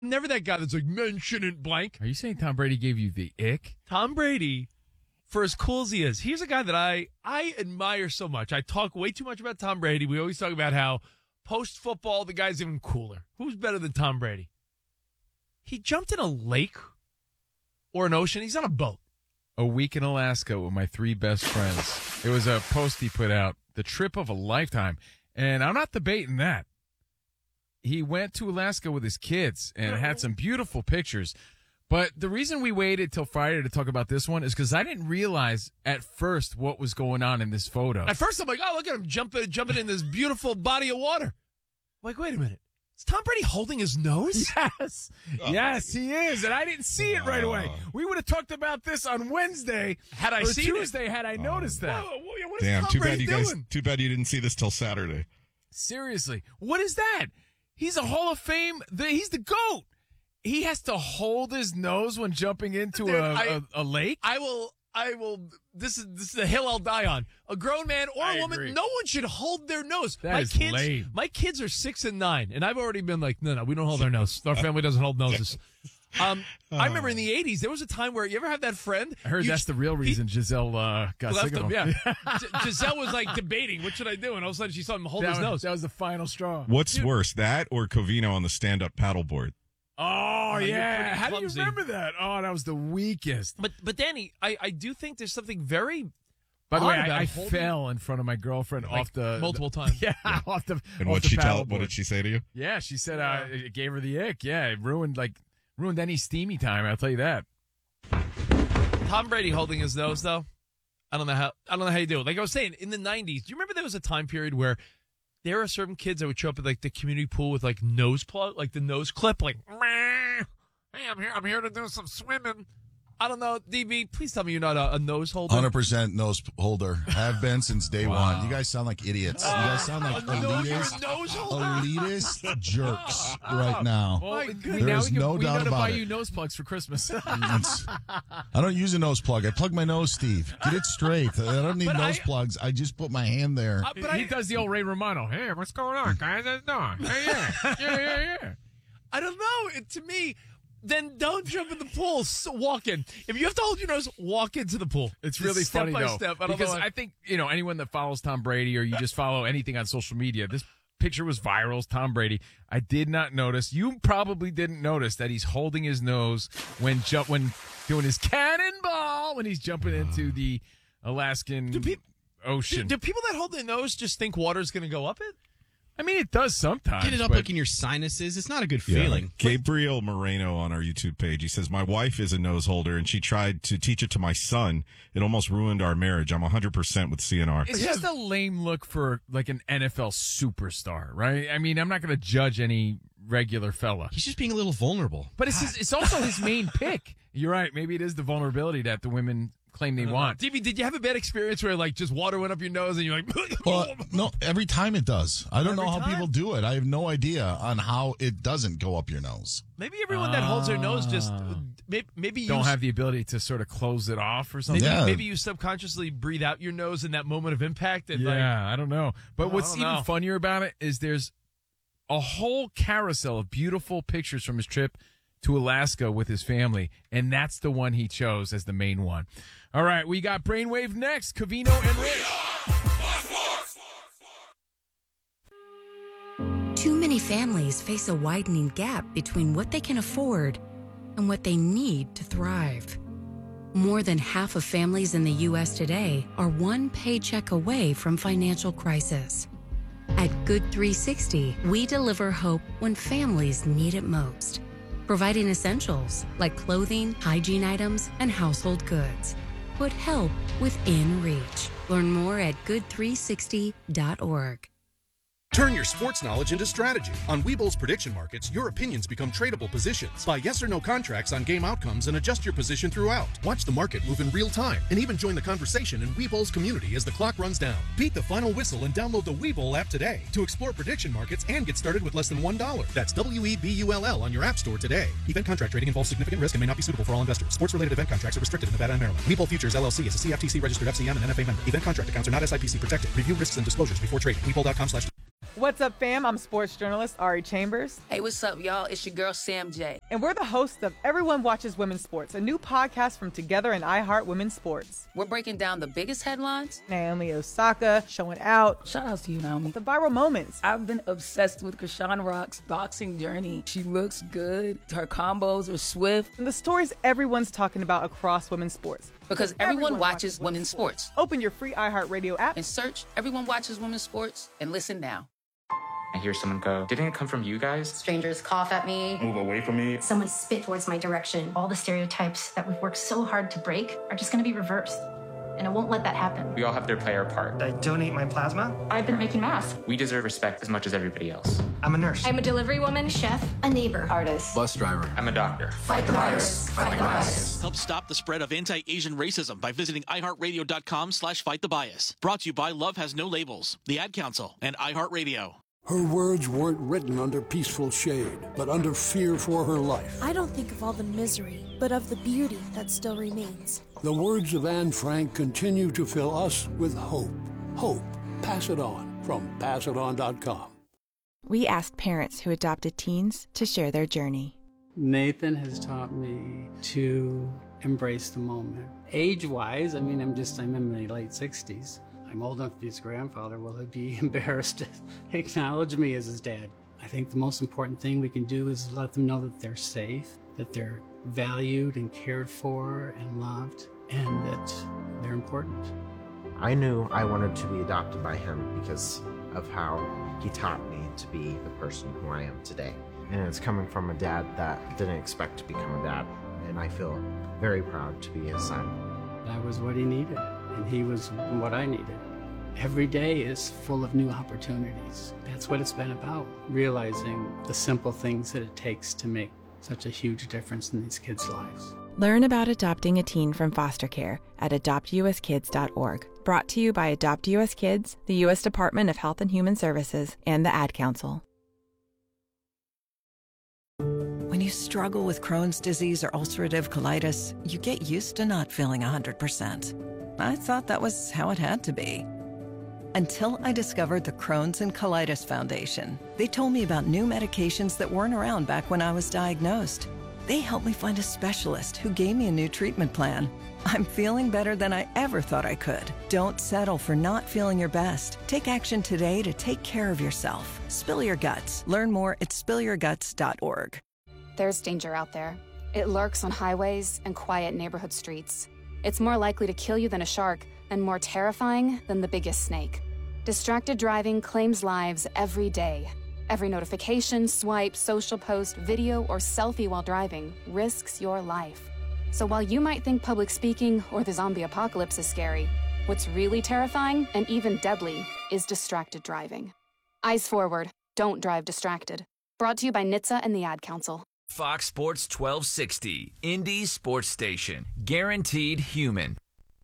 Never that guy that's like, men shouldn't blank. Are you saying Tom Brady gave you the ick? Tom Brady, for as cool as he is, he's a guy that I admire so much. I talk way too much about Tom Brady. We always talk about how post-football, the guy's even cooler. Who's better than Tom Brady? He jumped in a lake or an ocean. He's on a boat. A week in Alaska with my 3 best friends. It was a post he put out, the trip of a lifetime. And I'm not debating that. He went to Alaska with his kids and had some beautiful pictures. But the reason we waited till Friday to talk about this one is because I didn't realize at first what was going on in this photo. At first, I'm like, oh, look at him jumping in this beautiful body of water. I'm like, wait a minute. Is Tom Brady holding his nose? Yes. Yes, he is. And I didn't see it right away. We would have talked about this on Wednesday. Had I or seen Tuesday, had I noticed that. Whoa, what is Damn, Tom too bad Brady you guys. doing? Too bad you didn't see this till Saturday. Seriously. What is that? He's a Hall of Fame. He's the GOAT. He has to hold his nose when jumping into a lake? I will. This is the hill I'll die on. A grown man or a woman, agree. no one should hold their nose. That is lame. My kids are 6 and 9, and I've already been like, no, we don't hold our nose. Our family doesn't hold noses. I remember in the 80s, there was a time where you ever have that friend? I heard that's the real reason Giselle got sick of him. Yeah. Giselle was like debating, what should I do? And all of a sudden she saw him hold his nose. That was the final straw. What's worse, that or Covino on the stand-up paddleboard? Oh, yeah. How do you clumsy. remember that? Oh, that was the weakest. But Danny, I do think there's something very By the way, odd about I holding- fell in front of my girlfriend off the multiple times. Yeah, off the. And off what'd the she tell? paddleboard. What did she say to you? Yeah, she said it gave her the ick. Yeah, it ruined any steamy time. I'll tell you that. Tom Brady holding his nose though. I don't know how you do it. Like I was saying, in the 90s, do you remember there was a time period where there are certain kids that would show up at like the community pool with like nose plug, like the nose clip, like, hey, I'm here to do some swimming. I don't know, DB, please tell me you're not a nose holder. 100% nose holder. Have been since day one. You guys sound like idiots. You guys sound like You're a elitist, nose holder? elitist jerks right now. Well, There's no we doubt gotta about buy it. you nose plugs for Christmas. I don't use a nose plug. I plug my nose, Steve. Get it straight. I don't need But nose plugs. I just put my hand there. He does the old Ray Romano. Hey, what's going on, guys? How's it doing? Hey, yeah. I don't know. To me, then don't jump in the pool. Walk in. If you have to hold your nose, walk into the pool. It's really step funny by though, step. I don't because know. I think anyone that follows Tom Brady or you just follow anything on social media, this picture was viral. It's Tom Brady. I did not notice. You probably didn't notice that he's holding his nose when doing his cannonball when he's jumping into the Alaskan Ocean. Do people that hold their nose just think water's going to go up it? I mean, it does sometimes. Get it up but like in your sinuses. It's not a good feeling. Gabriel Moreno on our YouTube page. He says, my wife is a nose holder and she tried to teach it to my son. It almost ruined our marriage. I'm 100% with CNR. It's just a lame look for like an NFL superstar, right? I mean, I'm not going to judge any regular fella. He's just being a little vulnerable. But it's also his main pick. You're right. Maybe it is the vulnerability that the women claim they want. DB, did you have a bad experience where like just water went up your nose and you're like, Well, no, every time it does. I don't know Every how time? people do it. I have no idea on how it doesn't go up your nose. maybe everyone that holds their nose just maybe Don't you have the ability to sort of close it off or something. Yeah. maybe you subconsciously breathe out your nose in that moment of impact. And Yeah, I don't know. But what's I don't even know. funnier about it is there's a whole carousel of beautiful pictures from his trip to Alaska with his family, and that's the one he chose as the main one. All right, we got Brainwave next. Covino and Rich. Too many families face a widening gap between what they can afford and what they need to thrive. More than half of families in the U.S. today are one paycheck away from financial crisis. At Good 360, we deliver hope when families need it most, providing essentials like clothing, hygiene items, and household goods. Put help within reach. Learn more at good360.org. Turn your sports knowledge into strategy. On Webull's prediction markets, your opinions become tradable positions. Buy yes or no contracts on game outcomes and adjust your position throughout. Watch the market move in real time and even join the conversation in Webull's community as the clock runs down. Beat the final whistle and download the Webull app today to explore prediction markets and get started with less than $1. That's WEBULL on your app store today. Event contract trading involves significant risk and may not be suitable for all investors. Sports-related event contracts are restricted in Nevada and Maryland. Webull Futures LLC is a CFTC registered FCM and NFA member. Event contract accounts are not SIPC protected. Review risks and disclosures before trading. Webull.com/. What's up, fam? I'm sports journalist Ari Chambers. Hey, what's up, y'all? It's your girl, Sam J. And we're the hosts of Everyone Watches Women's Sports, a new podcast from Together and iHeart Women's Sports. We're breaking down the biggest headlines. Naomi Osaka showing out. Shout out to you, Naomi. The viral moments. I've been obsessed with Krishan Rock's boxing journey. She looks good. Her combos are swift. And the stories everyone's talking about across women's sports. Because everyone watches women's sports. Open your free iHeartRadio app and search Everyone Watches Women's Sports and listen now. I hear someone go, didn't it come from you guys? Strangers cough at me. Move away from me. Someone spit towards my direction. All the stereotypes that we've worked so hard to break are just going to be reversed. And I won't let that happen. We all have to play our part. I donate my plasma. I've been making masks. We deserve respect as much as everybody else. I'm a nurse. I'm a delivery woman, chef, a neighbor, artist, bus driver. I'm a doctor. Fight the virus. Fight the bias. Help stop the spread of anti-Asian racism by visiting iHeartRadio.com/fightthebbias. Brought to you by Love Has No Labels, the Ad Council, and iHeartRadio. Her words weren't written under peaceful shade, but under fear for her life. I don't think of all the misery, but of the beauty that still remains. The words of Anne Frank continue to fill us with hope. Hope. Pass it on from passiton.com. We asked parents who adopted teens to share their journey. Nathan has taught me to embrace the moment. Age-wise, I'm in my late 60s. I'm old enough to be his grandfather. Will he be embarrassed to acknowledge me as his dad? I think the most important thing we can do is let them know that they're safe, that they're valued and cared for and loved, and that they're important. I knew I wanted to be adopted by him because of how he taught me to be the person who I am today. And it's coming from a dad that didn't expect to become a dad, and I feel very proud to be his son. I was what he needed, and he was what I needed. Every day is full of new opportunities. That's what it's been about, realizing the simple things that it takes to make such a huge difference in these kids' lives. Learn about adopting a teen from foster care at adoptuskids.org. Brought to you by Adopt U.S. Kids, the U.S. Department of Health and Human Services, and the Ad Council. When you struggle with Crohn's disease or ulcerative colitis, you get used to not feeling 100%. I thought that was how it had to be. Until I discovered the Crohn's and Colitis Foundation. They told me about new medications that weren't around back when I was diagnosed. They helped me find a specialist who gave me a new treatment plan. I'm feeling better than I ever thought I could. Don't settle for not feeling your best. Take action today to take care of yourself. Spill your guts. Learn more at spillyourguts.org. There's danger out there. It lurks on highways and quiet neighborhood streets. It's more likely to kill you than a shark, and more terrifying than the biggest snake. Distracted driving claims lives every day. Every notification, swipe, social post, video, or selfie while driving risks your life. So while you might think public speaking or the zombie apocalypse is scary, what's really terrifying and even deadly is distracted driving. Eyes forward. Don't drive distracted. Brought to you by NHTSA and the Ad Council. Fox Sports 1260, Indy Sports Station. Guaranteed human.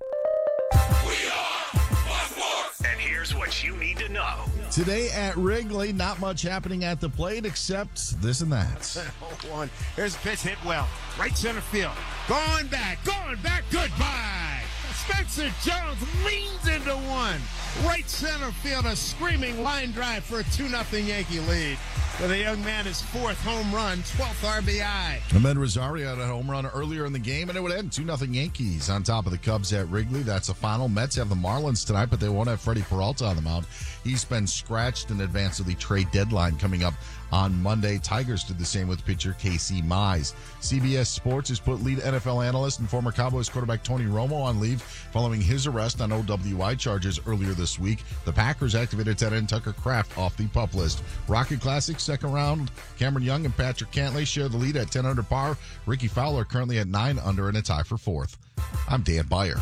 And here's what you need to know. Today at Wrigley, not much happening at the plate except this and that. Hold on. Here's a pitch hit well. Right center field. Going back, goodbye. Spencer Jones leans into one. Right center field, a screaming line drive for a 2-0 Yankee lead. For the young man, his 4th home run, 12th RBI. Ahmed Rosario had a home run earlier in the game, and it would end 2-0 Yankees on top of the Cubs at Wrigley. That's the final. Mets have the Marlins tonight, but they won't have Freddie Peralta on the mound. He's been scratched in advance of the trade deadline coming up on Monday. Tigers did the same with pitcher Casey Mize. CBS Sports has put lead NFL analyst and former Cowboys quarterback Tony Romo on leave following his arrest on OWI charges earlier this week. The Packers activated tight end Tucker Kraft off the PUP list. Rocket Classic second round, Cameron Young and Patrick Cantlay share the lead at 10 under par. Ricky Fowler currently at 9 under in a tie for 4th. I'm Dan Beyer.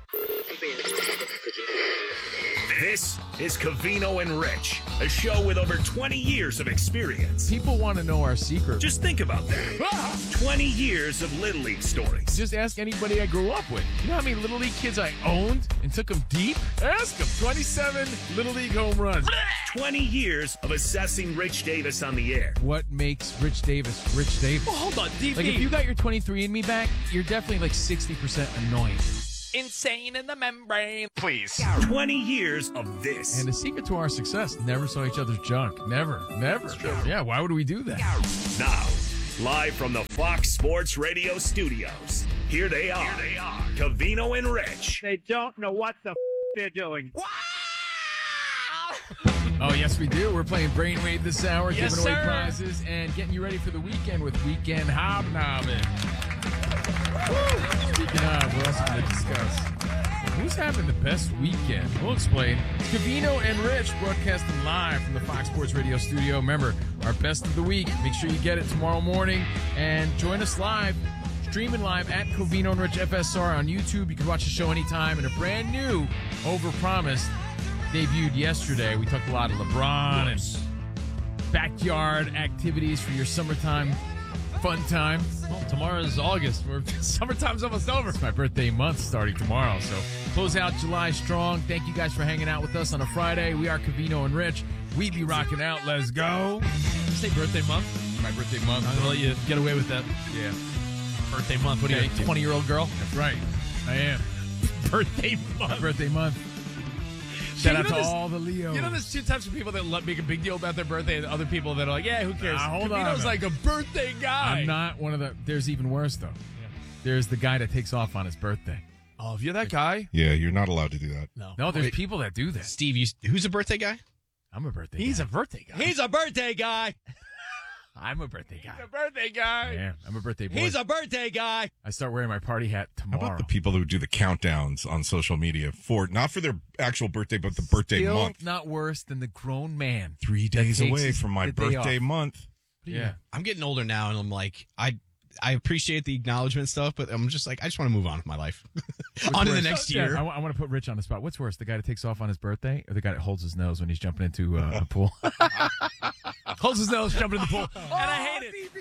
This is Covino and Rich, a show with over 20 years of experience. People want to know our secret. Just think about that. 20 years of Little League stories. Just ask anybody I grew up with. You know how many Little League kids I owned and took them deep? Ask them. 27 Little League home runs. 20 years of assessing Rich Davis on the air. What makes Rich Davis Rich Davis? Well, hold on, DP. Like, if you got your 23andMe back, you're definitely like 60% annoying. Insane in the membrane. Please. 20 years of this. And the secret to our success, never saw each other's junk. Never. Yeah, why would we do that? Now, live from the Fox Sports Radio studios, here they are. Covino and Rich. They don't know what the they're doing. Oh, yes, we do. We're playing Brainwave this hour, Yes, giving away sir. prizes, and getting you ready for the weekend with Weekend Hobnobbing. Speaking of, we're also going to discuss who's having the best weekend. We'll explain. It's Covino and Rich broadcasting live from the Fox Sports Radio studio. Remember, our best of the week. Make sure you get it tomorrow morning, and join us live. Streaming live at Covino and Rich FSR on YouTube. You can watch the show anytime. And a brand new Overpromised debuted yesterday. We talked a lot of LeBron and backyard activities for your summertime fun time. Well, tomorrow is August. Summertime's almost over. It's my birthday month starting tomorrow. So close out July strong. Thank you guys for hanging out with us on a Friday. We are Covino and Rich. We be rocking out. Let's go. Say birthday month. My birthday month. I'm going to let you get away with that. Yeah. Birthday month. What are you, Thank you. 20-year-old girl? That's right. I am. Birthday month. My birthday month. Shout out to all the Leos. You know, there's two types of people that make a big deal about their birthday, and other people that are like, yeah, who cares? Hold on. Covino's like a birthday guy. I'm not one of the. There's even worse though. There's the guy that takes off on his birthday. Oh, if you're that guy, Yeah, you're not allowed to do that. No, there's people that do that. Steve, who's a birthday guy? I'm a birthday. he's guy. a birthday guy. He's a birthday guy. I'm a birthday guy. He's a birthday guy. Yeah, I'm a birthday boy. He's a birthday guy. I start wearing my party hat How tomorrow. about the people who do the countdowns on social media for not for their actual birthday, but the birthday Still month? not worse than the grown man. 3 that days takes away from my the day birthday off. month. Yeah. I'm getting older now, and I'm like, I appreciate the acknowledgement stuff, but I'm just like, I just want to move on with my life. On to the next year. I want to put Rich on the spot. What's worse, the guy that takes off on his birthday or the guy that holds his nose when he's jumping into a pool? Holds his nose, jumping in the pool, and I hate it.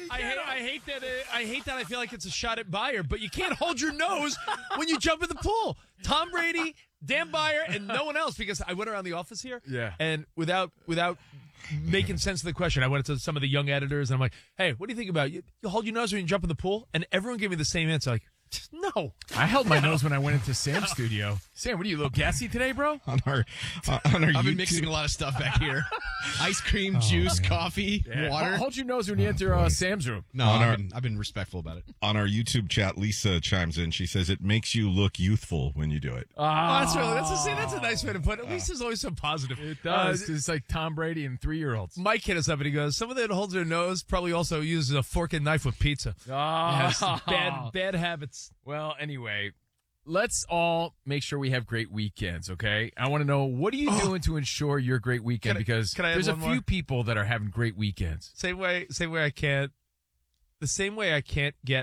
I hate that. I feel like it's a shot at Byer, but you can't hold your nose when you jump in the pool. Tom Brady, Dan Byer, and no one else. Because I went around the office here, and without making sense of the question, I went to some of the young editors, and I'm like, "Hey, what do you think about you hold your nose when you jump in the pool?" And everyone gave me the same answer, like, "No." I held my nose when I went into Sam's studio. Sam, what are you, a little gassy today, bro? On our I've YouTube. been mixing a lot of stuff back here: ice cream, juice, coffee, water. Hold your nose when you enter Sam's room. No, I've been respectful about it. On our YouTube chat, Lisa chimes in. She says it makes you look youthful when you do it. Oh, that's a nice way to put it. At least it's always so positive. It does. It's like Tom Brady and 3-year-olds. Mike hit us up and he goes, someone that holds their nose probably also uses a fork and knife with pizza. Yes, bad habits. Well, anyway, let's all make sure we have great weekends, okay? I want to know, what are you doing to ensure your great weekend? Because can I add there's a one few more? people that are having great weekends. Same way I can't. The same way I can't get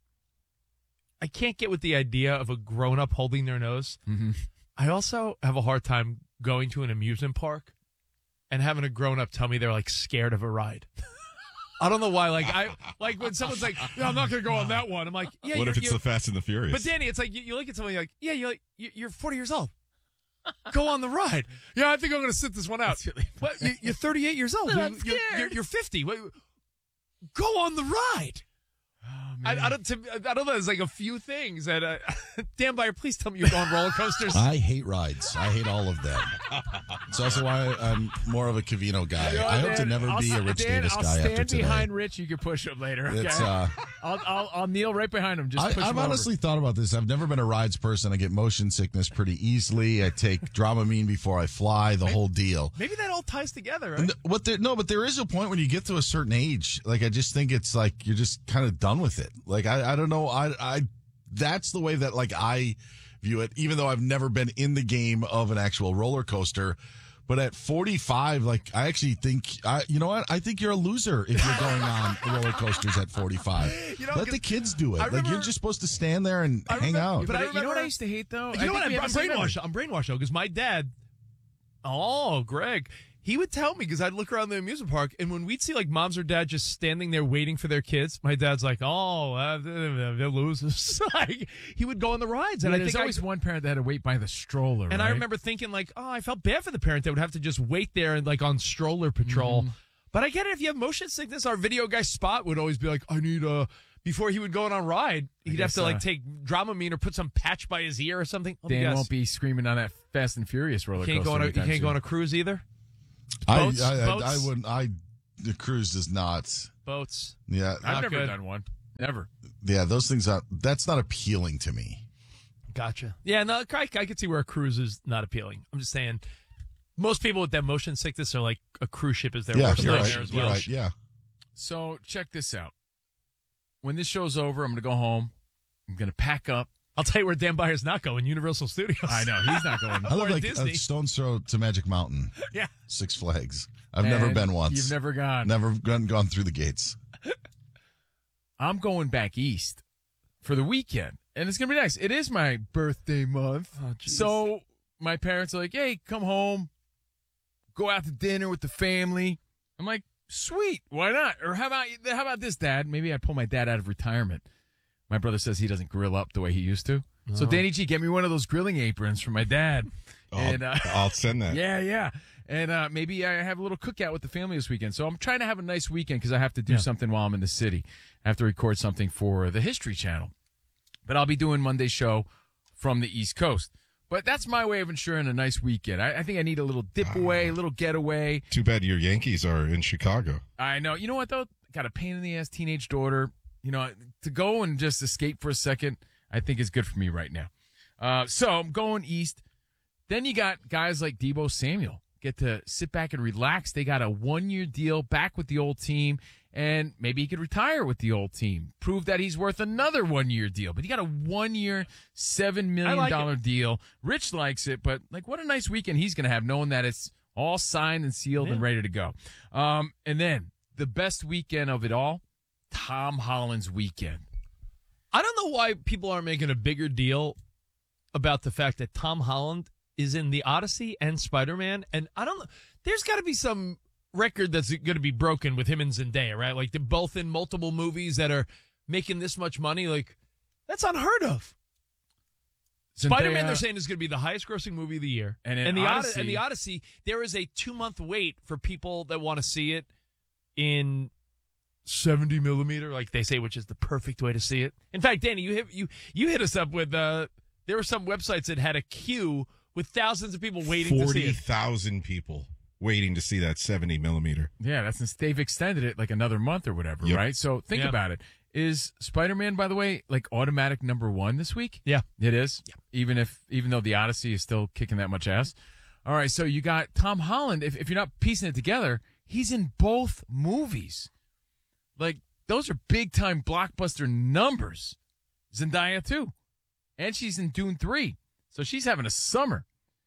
with the idea of a grown-up holding their nose. Mm-hmm. I also have a hard time going to an amusement park and having a grown-up tell me they're like scared of a ride. I don't know why. Like when someone's like, "No, I'm not going to go on that one." I'm like, "Yeah." What if it's the Fast and the Furious? But Danny, it's like you look at someone, you're like, "Yeah, you're 40 years old. Go on the ride." "Yeah, I think I'm going to sit this one out." Really what? You're 38 years old. I'm scared. You're 50. Go on the ride. Oh, I don't know. There's like a few things that Dan Byer, please tell me you're going roller coasters. I hate rides. I hate all of them. It's also why I'm more of a Covino guy. I hope to never be a Rich Davis guy after stand today. behind Rich. You can push him later. Okay? It's, I'll kneel right behind him. Just push him I've over. honestly thought about this. I've never been a rides person. I get motion sickness pretty easily. I take Dramamine before I fly. The whole deal. Maybe that all ties together, right? But there is a point when you get to a certain age. Like I just think it's like you're just kind of done with it. Like I don't know. I that's the way that like I view it. Even though I've never been in the game of an actual roller coaster. But at 45, like I actually think, you know what? I think you're a loser if you're going on roller coasters at 45. Let the kids do it. Like you're just supposed to stand there and hang out. But you know what I used to hate though? You know what? I'm brainwashed. I'm brainwashed though because my dad. Oh, Greg. He would tell me because I'd look around the amusement park, and when we'd see like moms or dad just standing there waiting for their kids, my dad's like, "Oh, they're losers." Like he would go on the rides, and Yeah, I there's think always one parent that had to wait by the stroller. And I right? remember thinking like, "Oh, I felt bad for the parent that would have to just wait there and like on stroller patrol." Mm-hmm. But I get it if you have motion sickness. Our video guy Spot would always be like, "I need before he would go on a ride, he'd have guess, to take Dramamine or put some patch by his ear or something. Let me Dan guess. won't be screaming on that Fast and Furious roller He coaster. can't go on a cruise either. I Boats? wouldn't. The cruise does not. Boats. Yeah, I've never good. done one. Never. Yeah, those things that's not appealing to me. Gotcha. Yeah, no, I could see where a cruise is not appealing. I'm just saying, most people with that motion sickness are like a cruise ship is their worst you're nightmare right. as well. You're right. Yeah. So check this out. When this show's over, I'm going to go home. I'm going to pack up. I'll tell you where Dan Byer's not going. Universal Studios. I know he's not going. I Or live like Disney. a stone's throw to Magic Mountain. Yeah. Six Flags. I've never And been once. You've never gone. Never gone through the gates. I'm going back east for the weekend, and it's going to be nice. It is my birthday month. Oh, geez. So my parents are like, hey, come home, go out to dinner with the family. I'm like, sweet, why not? Or how about this, Dad? Maybe I'd pull my dad out of retirement. My brother says he doesn't grill up the way he used to. So, Danny G, get me one of those grilling aprons from my dad. I'll send that. Yeah. And maybe I have a little cookout with the family this weekend. So I'm trying to have a nice weekend because I have to do something while I'm in the city. I have to record something for the History Channel. But I'll be doing Monday's show from the East Coast. But that's my way of ensuring a nice weekend. I think I need a little dip away, a little getaway. Too bad your Yankees are in Chicago. I know. You know what, though? Got a pain-in-the-ass teenage daughter. You know, to go and just escape for a second, I think is good for me right now. So I'm going east. Then you got guys like Deebo Samuel. Get to sit back and relax. They got a 1-year deal back with the old team, and maybe he could retire with the old team. Prove that he's worth another 1-year deal. But he got a 1-year, $7 million deal. Rich likes it, but what a nice weekend he's going to have knowing that it's all signed and sealed and ready to go. And then the best weekend of it all, Tom Holland's weekend. I don't know why people aren't making a bigger deal about the fact that Tom Holland is in the Odyssey and Spider-Man, and I don't know. There's got to be some record that's going to be broken with him and Zendaya, right? Like they're both in multiple movies that are making this much money. Like that's unheard of. Spider-Man, they're saying, is going to be the highest-grossing movie of the year, and the Odyssey, there is a 2-month wait for people that want to see it in 70 millimeter, like they say, which is the perfect way to see it. In fact, Danny, you hit us up with there were some websites that had a queue with thousands of people waiting to see it. 40,000 people waiting to see that 70 millimeter. Yeah, that's since they've extended it like another month or whatever, right? So think about it. Is Spider-Man, by the way, like automatic number 1 this week? Yeah. It is? Yeah. Even though the Odyssey is still kicking that much ass? All right, so you got Tom Holland. If you're not piecing it together, he's in both movies. Like, those are big-time blockbuster numbers. Zendaya, too. And she's in Dune 3. So she's having a summer.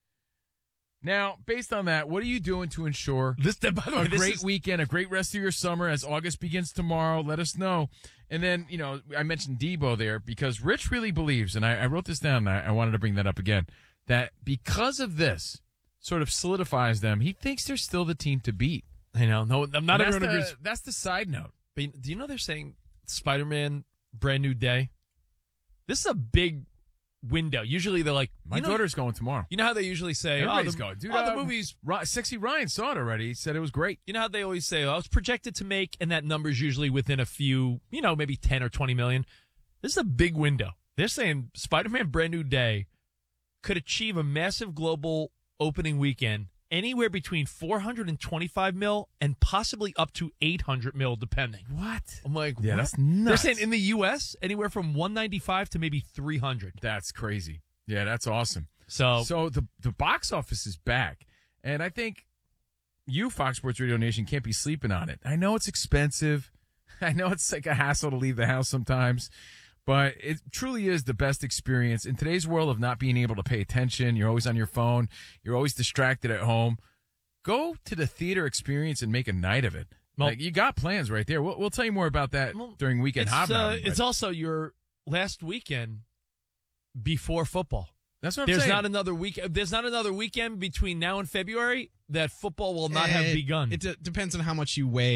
Now, based on that, what are you doing to ensure a great weekend, a great rest of your summer as August begins tomorrow? Let us know. And then, I mentioned Deebo there because Rich really believes, and I wrote this down, and I wanted to bring that up again, that because of this sort of solidifies them, he thinks they're still the team to beat. I know. No, I'm not everyone agrees. That's the side note. But do you know they're saying Spider-Man Brand New Day? This is a big window. Usually they're like, my daughter's going tomorrow. You know how they usually say, everybody's going. Dude, the movie's Sexy Ryan saw it already. He said it was great. You know how they always say, it's projected to make, and that number's usually within a few, maybe 10 or 20 million. This is a big window. They're saying Spider-Man Brand New Day could achieve a massive global opening weekend anywhere between 425 mil and possibly up to 800 mil, depending. What? I'm like, yeah, what? That's nuts. They're saying in the U.S., anywhere from 195 to maybe 300. That's crazy. Yeah, that's awesome. So the box office is back, and I think you, Fox Sports Radio Nation, can't be sleeping on it. I know it's expensive. I know it's like a hassle to leave the house sometimes. But it truly is the best experience. In today's world of not being able to pay attention, you're always on your phone, you're always distracted at home. Go to the theater experience and make a night of it. Well, you got plans right there. We'll tell you more about that during Weekend Hobnobbing. It's also your last weekend before football. That's what I'm saying. There's not another weekend between now and February that football will not have begun. It depends on how much you weigh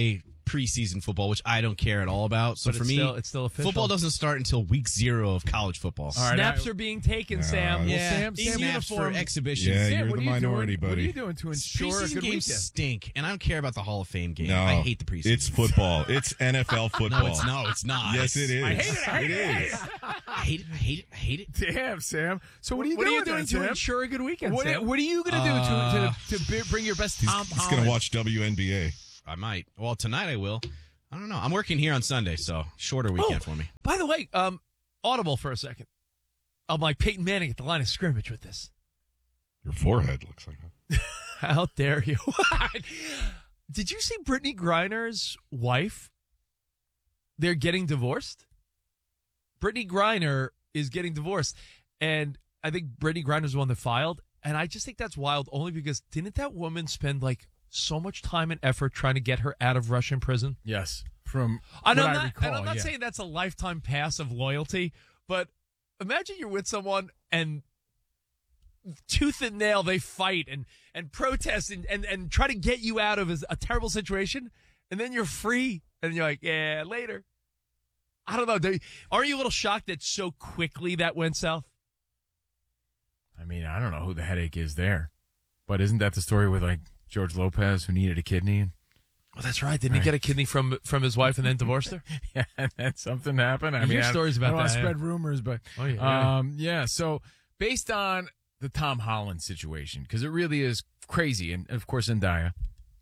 preseason football, which I don't care at all about. So But for it's me, still official. football doesn't start until week 0 of college football. All right, Snaps are being taken, Sam. Well, Yeah, Sam, snaps uniform. for exhibition. Yeah, Sam, you're what the are you minority, doing? What are buddy. you doing to ensure a Preseason good games weekend? stink, and I don't care about the Hall of Fame game. No, I hate the preseason. It's football. It's NFL football. No, it's not. Yes, it is. I hate it. I hate it. I hate it. Damn, Sam. So what are you What are doing? you doing then, to Sam? ensure a good weekend, Sam? What are you going to do to bring your best Tom He's Holland? going to watch WNBA. I might. Well, tonight I will. I don't know. I'm working here on Sunday, so shorter weekend for me. By the way, audible for a second. I'm like Peyton Manning at the line of scrimmage with this. Your forehead looks like that. How dare you? Did you see Brittany Griner's wife? They're getting divorced. Brittany Griner is getting divorced. And I think Brittany Griner's the one that filed. And I just think that's wild only because didn't that woman spend like so much time and effort trying to get her out of Russian prison? Yes. From And what I'm I not, recall, and I'm not yeah. saying that's a lifetime pass of loyalty, but imagine you're with someone and tooth and nail they fight and protest and try to get you out of a terrible situation, and then you're free and you're like, yeah, later. I don't know. Are you a little shocked that so quickly that went south? I mean, I don't know who the headache is there, but isn't that the story with like George Lopez who needed a kidney? Well, that's right. Didn't he get a kidney from his wife and then divorced her? Yeah, and then something happened. I You mean, hear stories about I don't want that, to yeah. spread rumors, but Oh, yeah. yeah. So based on the Tom Holland situation, because it really is crazy, and of course Zendaya.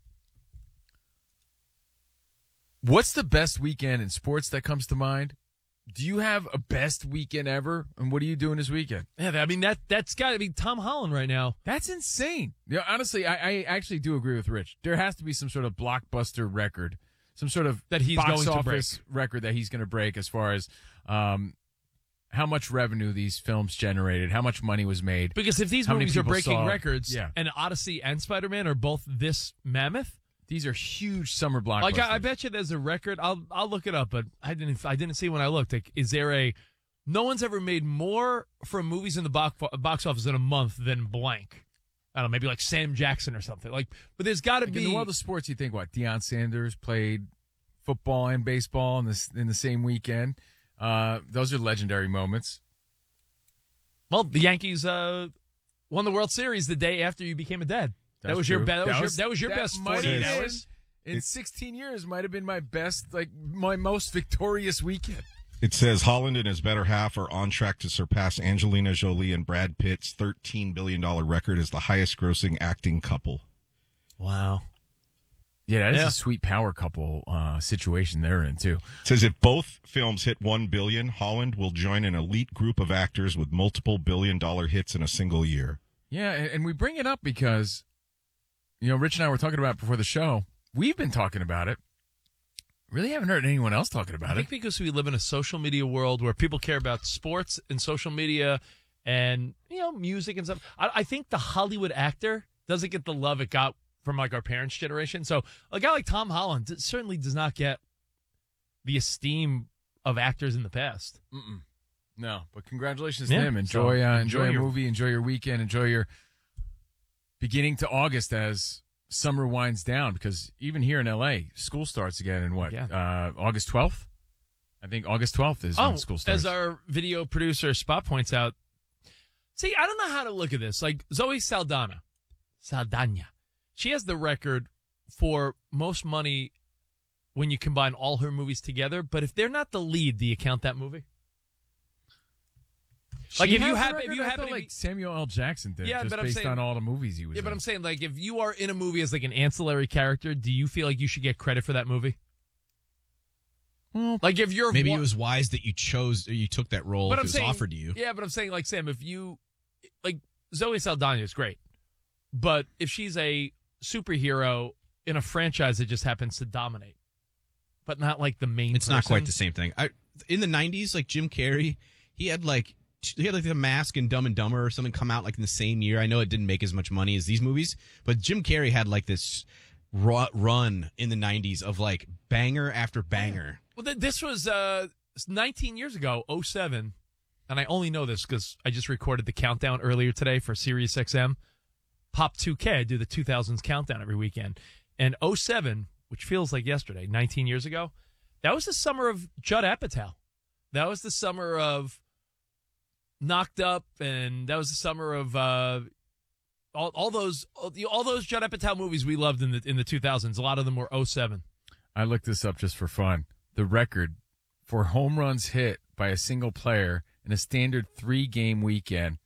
What's the best weekend in sports that comes to mind? Do you have a best weekend ever? And what are you doing this weekend? Yeah, I mean that's got to be Tom Holland right now. That's insane. Yeah, honestly, I actually do agree with Rich. There has to be some sort of blockbuster record, some sort of That he's box going to office record that he's going to break as far as how much revenue these films generated, how much money was made. Because if these how many movies are people breaking saw- records, yeah, and Odyssey and Spider-Man are both this mammoth, these are huge summer blockbusters. like I bet you there's a record. I'll look it up, but I didn't see when I looked. Like, is there a? No one's ever made more from movies in the box office in a month than blank. I don't know, maybe like Sam Jackson or something. Like, but there's got to Like be in the world of sports. You think what? Deion Sanders played football and baseball in the same weekend. Those are legendary moments. Well, the Yankees won the World Series the day after you became a dad. That That's was your true. that was your best might 48 have been- hours. In 16 years, might have been my best, like my most victorious weekend. It says Holland and his better half are on track to surpass Angelina Jolie and Brad Pitt's $13 billion record as the highest grossing acting couple. Wow. Yeah, that is Yeah. a sweet power couple situation they're in, too. It says if both films hit $1 billion, Holland will join an elite group of actors with multiple billion-dollar hits in a single year. Yeah, and we bring it up because, you know, Rich and I were talking about it before the show. We've been talking about it. Really haven't heard anyone else talking I about think it. because we live in a social media world where people care about sports and social media and, you know, music and stuff. I think the Hollywood actor doesn't get the love it got from like our parents' generation. So a guy like Tom Holland certainly does not get the esteem of actors in the past. Mm-mm. No, but congratulations Yeah, to him. Enjoy, so enjoy a your- movie, enjoy your weekend, enjoy your beginning to August as summer winds down. Because even here in LA, school starts again in what? August 12th? I think August 12th is when school starts. As our video producer Spot points out, see, I don't know how to look at this. Like Zoe Saldana, she has the record for most money when you combine all her movies together. But if they're not the lead, do you count that movie? Like She if you has the have, record? if you I happen thought, to be, like Samuel L. Jackson did, Yeah, just but I'm based saying- on all the movies he was yeah, but in. I'm saying like if you are in a movie as like an ancillary character, do you feel like you should get credit for that movie? Well, like if you're Maybe one- it was wise that you chose or you took that role if it was offered to you. Yeah, but I'm saying, like, Sam, if you, like, Zoe Saldana is great, but if she's a superhero in a franchise that just happens to dominate, but not like the main It's not person. quite the same thing. In the 90s, like Jim Carrey, he had like The Mask and Dumb and Dumber or something come out like in the same year. I know it didn't make as much money as these movies, but Jim Carrey had like this run in the 90s of like banger after banger. Well, this was 19 years ago, 07, and I only know this because I just recorded the countdown earlier today for Sirius XM. Pop 2K, I do the 2000s countdown every weekend. And 07 which feels like yesterday, 19 years ago, that was the summer of Judd Apatow. That was the summer of Knocked Up, and that was the summer of all those Judd Apatow movies we loved in the 2000s. A lot of them were 2007. I looked this up just for fun. The record for home runs hit by a single player in a standard 3-game weekend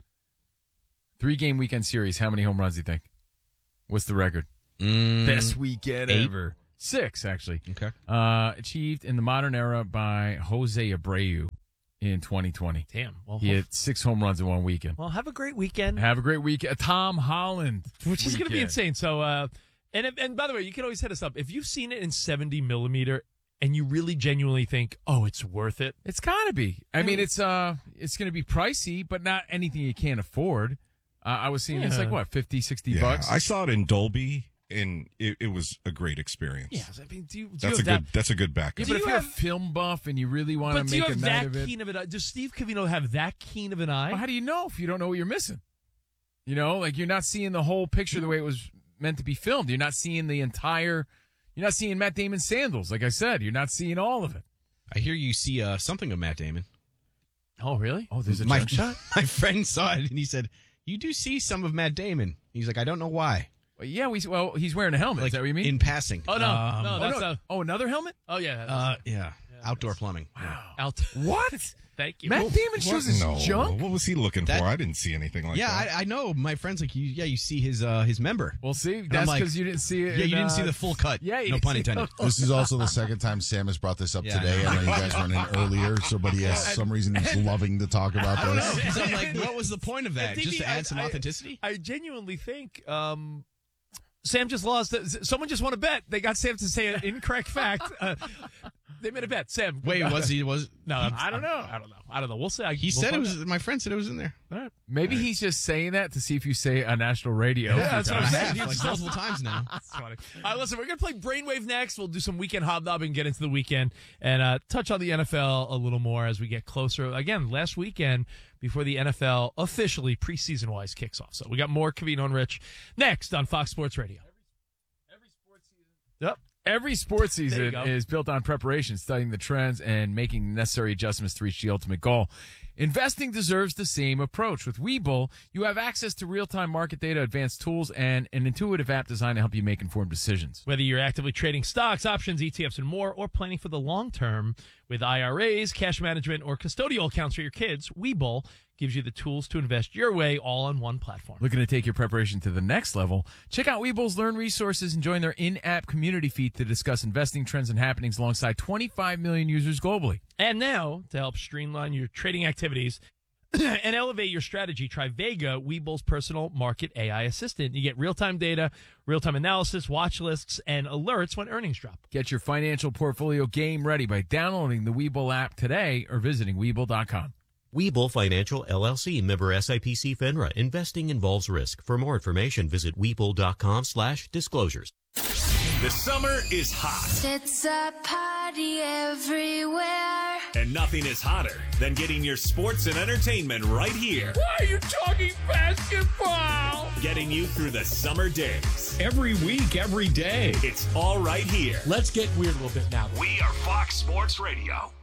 series. How many home runs do you think? What's the record? Best weekend 8? ever. 6, actually. Okay. Achieved in the modern era by Jose Abreu in 2020. Damn. Well, he had 6 home runs in one weekend. Well, have a great weekend. Have a great weekend. Tom Holland. Which is going to be insane. So, and by the way, you can always hit us up. If you've seen it in 70 millimeter and you really genuinely think, oh, it's worth it. It's got to be. I mean, it's going to be pricey, but not anything you can't afford. I was seeing it's like, what, 50, 60 bucks? I saw it in Dolby, and it was a great experience. Yeah, I mean, that's a good backup. Yeah, but if you're a film buff and you really want to make a night of it. Keen of an eye? Does Steve Covino have that keen of an eye? Well, how do you know if you don't know what you're missing? You know, like you're not seeing the whole picture the way it was meant to be filmed. You're not seeing the entire. You're not seeing Matt Damon's sandals. Like I said, you're not seeing all of it. I hear you see something of Matt Damon. Oh, really? Oh, there's a jump shot? My friend saw it, and he said, you do see some of Matt Damon. He's like, I don't know why. Well, yeah, he's wearing a helmet. Like, is that what you mean? In passing. Oh, no. That's another helmet? Oh, yeah. Yeah. Outdoor plumbing. Wow. What? Thank you. Matt Damon shows his junk? What was he looking for? I didn't see anything like that. Yeah, I know. My friend's like, you see his member. Well, see, that's because you didn't see it. Yeah, you didn't see the full cut. Yeah, no pun intended. This is also the second time Sam has brought this up today. I know you guys went in earlier, but he has some reason he's loving to talk about this. So I'm like, what was the point of that? Just to add some authenticity? I genuinely think Sam just lost. Someone just won a bet. They got Sam to say an incorrect fact. They made a bet. Sam. Wait, was he? No, I don't know. We'll see. He said it was. My friend said it was in there. All right. Maybe he's just saying that to see if you say on national radio. Yeah, that's what I'm saying. Like multiple times now. That's funny. All right, listen, we're going to play Brainwave next. We'll do some weekend hobnobbing, get into the weekend, and touch on the NFL a little more as we get closer. Again, last weekend before the NFL officially preseason-wise kicks off. So we got more Covino and Rich next on Fox Sports Radio. Every sports season. Yep. Every sports season is built on preparation, studying the trends, and making necessary adjustments to reach the ultimate goal. Investing deserves the same approach. With Webull, you have access to real-time market data, advanced tools, and an intuitive app designed to help you make informed decisions. Whether you're actively trading stocks, options, ETFs, and more, or planning for the long term with IRAs, cash management, or custodial accounts for your kids, Webull gives you the tools to invest your way all on one platform. Looking to take your preparation to the next level? Check out Webull's Learn resources and join their in-app community feed to discuss investing trends and happenings alongside 25 million users globally. And now, to help streamline your trading activities and elevate your strategy, try Vega, Webull's personal market AI assistant. You get real-time data, real-time analysis, watch lists, and alerts when earnings drop. Get your financial portfolio game ready by downloading the Webull app today or visiting Webull.com. Webull Financial LLC, member SIPC FINRA. Investing involves risk. For more information, visit Webull.com/disclosures. The summer is hot. It's a party everywhere. And nothing is hotter than getting your sports and entertainment right here. Why are you talking basketball? Getting you through the summer days. Every week, every day. It's all right here. Let's get weird a little bit now. We are Fox Sports Radio.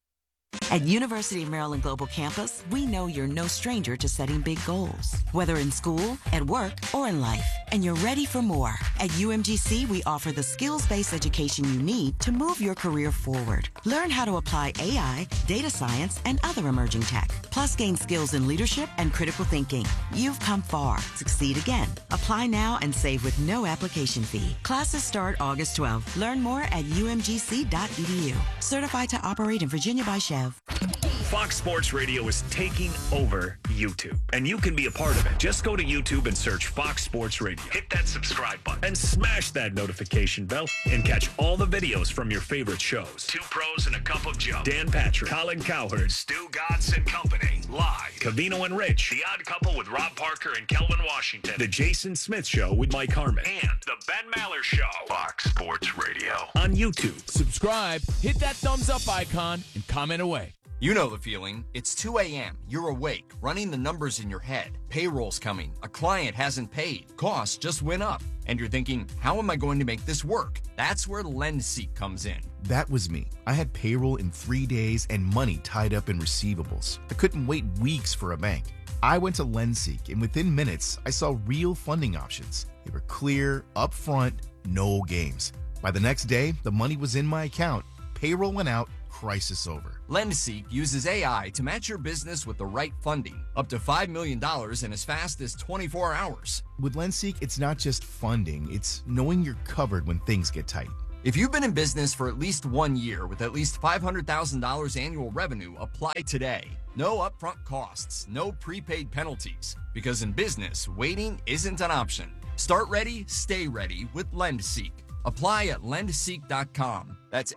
At University of Maryland Global Campus, we know you're no stranger to setting big goals, whether in school, at work, or in life, and you're ready for more. At UMGC, we offer the skills-based education you need to move your career forward. Learn how to apply AI, data science, and other emerging tech, plus gain skills in leadership and critical thinking. You've come far. Succeed again. Apply now and save with no application fee. Classes start August 12th. Learn more at umgc.edu. Certified to operate in Virginia by Chev. Fox Sports Radio is taking over YouTube, and you can be a part of it. Just go to YouTube and search Fox Sports Radio. Hit that subscribe button and smash that notification bell and catch all the videos from your favorite shows. Two Pros and a Cup of Joe, Dan Patrick, Colin Cowherd, Stu Gatz and Company, live. Covino and Rich, The Odd Couple with Rob Parker and Kelvin Washington, The Jason Smith Show with Mike Harmon, and The Ben Maller Show. Fox Sports Radio on YouTube. Subscribe, hit that thumbs up icon, and comment away. You know the feeling. It's 2 a.m. You're awake, running the numbers in your head. Payroll's coming. A client hasn't paid. Costs just went up. And you're thinking, how am I going to make this work? That's where LendSeek comes in. That was me. I had payroll in 3 days and money tied up in receivables. I couldn't wait weeks for a bank. I went to LendSeek, and within minutes, I saw real funding options. They were clear, upfront, no games. By the next day, the money was in my account. Payroll went out. Crisis over. LendSeek uses AI to match your business with the right funding, up to $5 million in as fast as 24 hours. With LendSeek, it's not just funding, it's knowing you're covered when things get tight. If you've been in business for at least 1 year with at least $500,000 annual revenue, apply today. No upfront costs, no prepaid penalties, because in business, waiting isn't an option. Start ready, stay ready with LendSeek. Apply at lendseek.com. That's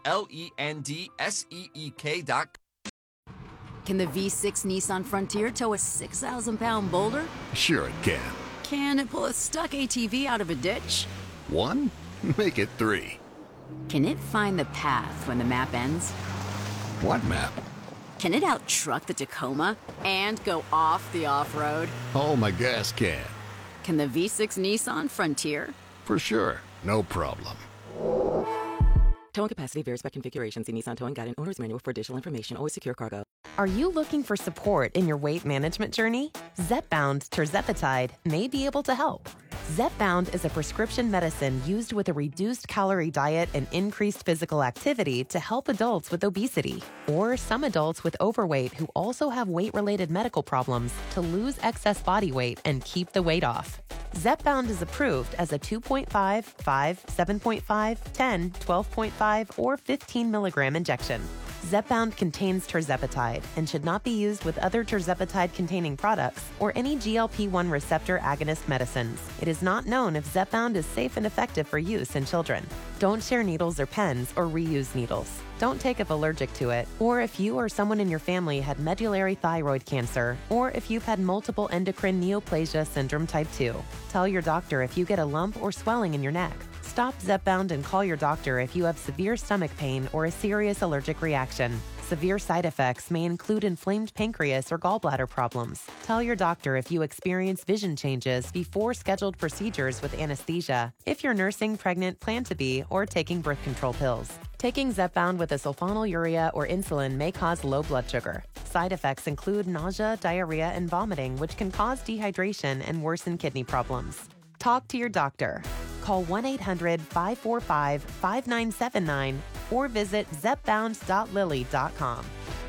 LENDSEEK.com. Can the V6 Nissan Frontier tow a 6,000-pound boulder? Sure it can. Can it pull a stuck ATV out of a ditch? 1? Make it 3. Can it find the path when the map ends? What map? Can it out-truck the Tacoma and go off the off-road? Oh, my gas can. Can the V6 Nissan Frontier? For sure. No problem. Towing capacity varies by configuration. See Nissan Towing Guide and Owner's Manual for additional information. Always secure cargo. Are you looking for support in your weight management journey? Zepbound Tirzepatide may be able to help. Zepbound is a prescription medicine used with a reduced calorie diet and increased physical activity to help adults with obesity or some adults with overweight who also have weight-related medical problems to lose excess body weight and keep the weight off. Zepbound is approved as a 2.5, 5, 7.5, 10, 12.5, or 15 milligram injection. Zepbound contains tirzepatide and should not be used with other tirzepatide-containing products or any GLP-1 receptor agonist medicines. It is not known if Zepbound is safe and effective for use in children. Don't share needles or pens or reuse needles. Don't take if allergic to it, or if you or someone in your family had medullary thyroid cancer, or if you've had multiple endocrine neoplasia syndrome type 2. Tell your doctor if you get a lump or swelling in your neck. Stop Zepbound and call your doctor if you have severe stomach pain or a serious allergic reaction. Severe side effects may include inflamed pancreas or gallbladder problems. Tell your doctor if you experience vision changes before scheduled procedures with anesthesia, if you're nursing, pregnant, plan to be, or taking birth control pills. Taking Zepbound with a sulfonylurea or insulin may cause low blood sugar. Side effects include nausea, diarrhea, and vomiting, which can cause dehydration and worsen kidney problems. Talk to your doctor. Call 1-800-545-5979 or visit zepbound.lily.com.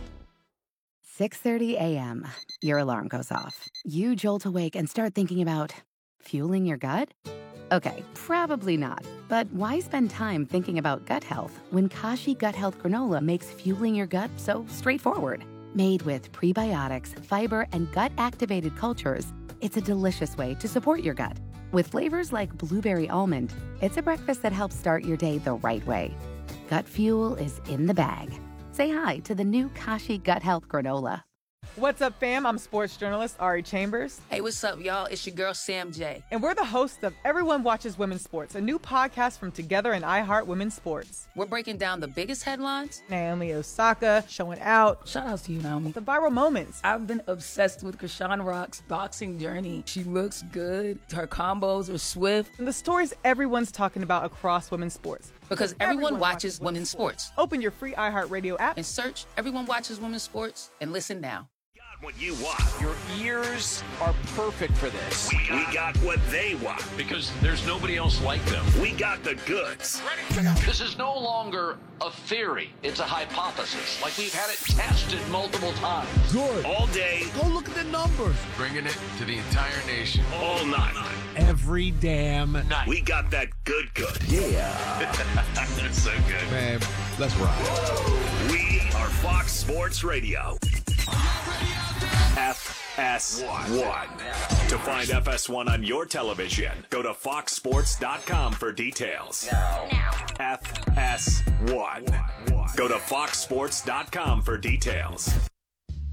6:30 a.m. Your alarm goes off. You jolt awake and start thinking about fueling your gut? Okay, probably not. But why spend time thinking about gut health when Kashi Gut Health Granola makes fueling your gut so straightforward? Made with prebiotics, fiber, and gut-activated cultures, it's a delicious way to support your gut. With flavors like blueberry almond, it's a breakfast that helps start your day the right way. Gut fuel is in the bag. Say hi to the new Kashi Gut Health Granola. What's up, fam? I'm sports journalist Ari Chambers. Hey, what's up, y'all? It's your girl, Sam J. And we're the hosts of Everyone Watches Women's Sports, a new podcast from Together and iHeart Women's Sports. We're breaking down the biggest headlines. Naomi Osaka showing out. Shout out to you, Naomi. The viral moments. I've been obsessed with Krishan Rock's boxing journey. She looks good. Her combos are swift. And the stories everyone's talking about across women's sports. Because everyone watches women's sports. Open your free iHeartRadio app and search Everyone Watches Women's Sports and listen now. What you want. Your ears are perfect for this. We got what they want. Because there's nobody else like them. We got the goods. This is no longer a theory. It's a hypothesis. Like we've had it tested multiple times. Good. All day. Go look at the numbers. Bringing it to the entire nation. All night. Every damn night. We got that good. Yeah. That's so good. Man, let's rock. We are Fox Sports Radio. FS1. To find FS1 on your television, go to foxsports.com for details. FS1. Go to foxsports.com for details.